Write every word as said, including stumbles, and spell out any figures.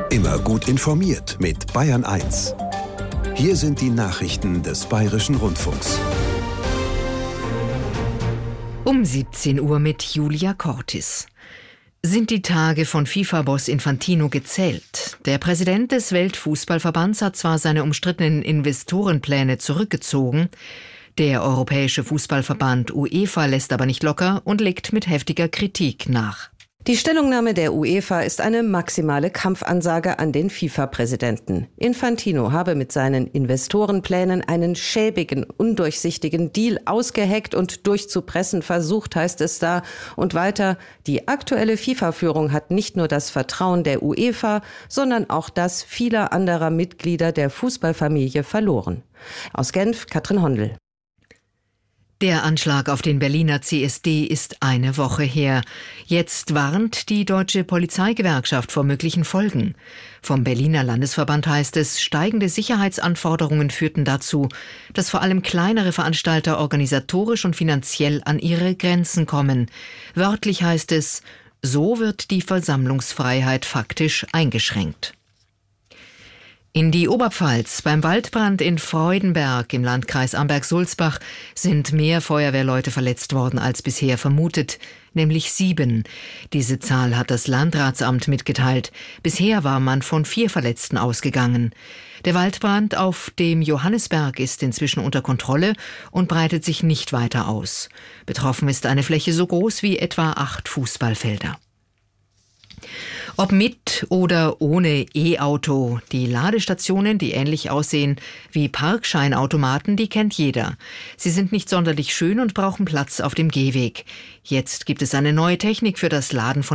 Immer gut informiert mit Bayern eins. Hier sind die Nachrichten des Bayerischen Rundfunks. Um siebzehn Uhr mit Julia Cortis. Sind die Tage von FIFA-Boss Infantino gezählt? Der Präsident des Weltfußballverbands hat zwar seine umstrittenen Investorenpläne zurückgezogen, der Europäische Fußballverband UEFA lässt aber nicht locker und legt mit heftiger Kritik nach. Die Stellungnahme der UEFA ist eine maximale Kampfansage an den FIFA-Präsidenten. Infantino habe mit seinen Investorenplänen einen schäbigen, undurchsichtigen Deal ausgeheckt und durchzupressen versucht, heißt es da. Und weiter, die aktuelle FIFA-Führung hat nicht nur das Vertrauen der UEFA, sondern auch das vieler anderer Mitglieder der Fußballfamilie verloren. Aus Genf, Katrin Hondel. Der Anschlag auf den Berliner C S D ist eine Woche her. Jetzt warnt die Deutsche Polizeigewerkschaft vor möglichen Folgen. Vom Berliner Landesverband heißt es, steigende Sicherheitsanforderungen führten dazu, dass vor allem kleinere Veranstalter organisatorisch und finanziell an ihre Grenzen kommen. Wörtlich heißt es, so wird die Versammlungsfreiheit faktisch eingeschränkt. In die Oberpfalz. Beim Waldbrand in Freudenberg im Landkreis Amberg-Sulzbach sind mehr Feuerwehrleute verletzt worden als bisher vermutet, nämlich sieben. Diese Zahl hat das Landratsamt mitgeteilt. Bisher war man von vier Verletzten ausgegangen. Der Waldbrand auf dem Johannisberg ist inzwischen unter Kontrolle und breitet sich nicht weiter aus. Betroffen ist eine Fläche so groß wie etwa acht Fußballfelder. Ob mit oder ohne E-Auto, die Ladestationen, die ähnlich aussehen wie Parkscheinautomaten, die kennt jeder. Sie sind nicht sonderlich schön und brauchen Platz auf dem Gehweg. Jetzt gibt es eine neue Technik für das Laden von